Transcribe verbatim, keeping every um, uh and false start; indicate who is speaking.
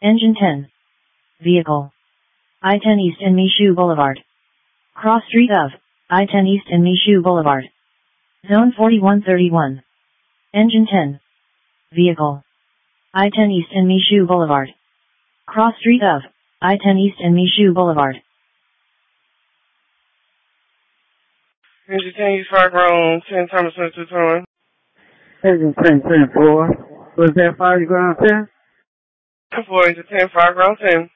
Speaker 1: Engine ten. Vehicle. I ten East and Michoud Boulevard. Cross street of I ten East and Michoud Boulevard. Zone forty-one thirty-one. Engine ten. Vehicle. I ten East and Michoud Boulevard. Cross street of I ten East and Michoud Boulevard.
Speaker 2: Engine ten East Fire Ground, ten Thomas two twenty-one.
Speaker 3: Engine ten, ten four. Was that Fire Ground ten?
Speaker 2: four, Engine ten, Fire Ground ten.